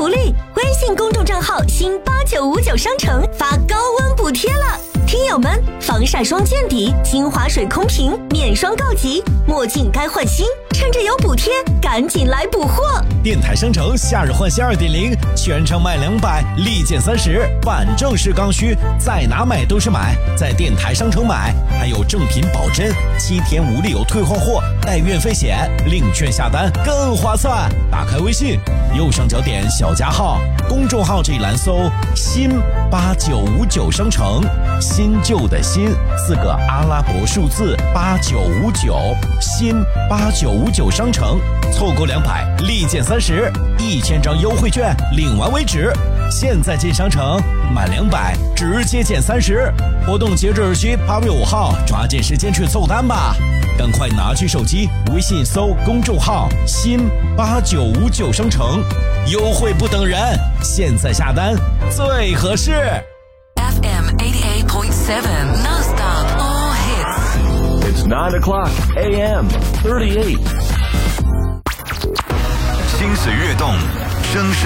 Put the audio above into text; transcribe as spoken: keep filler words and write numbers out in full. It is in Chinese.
福利，微信公众账号新八九五九商城发高温补贴了。听友们，防晒霜见底，精华水空瓶面霜告急，墨镜该换新，趁着有补贴，赶紧来补货！ 电台商城夏日换新 二点零， 全场买两百，立减三十，办正式刚需，在哪买都是买，在电台商城买，还有正品保真，七天无理由退换货，带运费险，领券下单更划算。打开微信，右上角点小加号，公众号这一栏搜新八九五九商城，新旧的新四个阿拉伯数字八九五九，新八九五九商城，错过两百立减三十，一千张优惠券领完为止。现在进商城满两百直接减三十，活动截止日期八月五号，抓紧时间去凑单吧！赶快拿起手机，微信搜公众号新八九五九商城，优惠不等人，现在下单最合适。 F M eighty-eight point seven non-stop all hits. It's nine o'clock A M thirty-eight. 心随悦动，声声